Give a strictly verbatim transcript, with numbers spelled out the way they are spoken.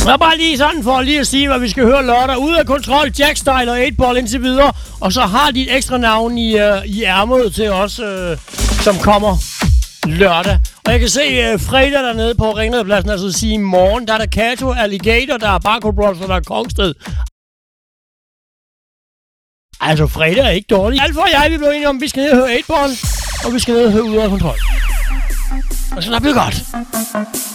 Og bare lige sådan for lige at sige, hvad vi skal høre lørdag. Ude af kontrol, Jack Style og otte Ball indtil videre. Og så har de et ekstra navn i, uh, i ærmet til os, uh, som kommer lørdag. Og jeg kan se uh, fredag dernede på Ringredepladsen, altså sige i morgen. Der er der Kato, Alligator, der er Barcode Bros, og der er Kongsted. Altså, fredag er ikke dårligt. Alfa og jeg, vi blev enige om, at vi skal ned og høre otte Ball, og vi skal ned og høre Ude af kontrol. Og så er det blevet godt.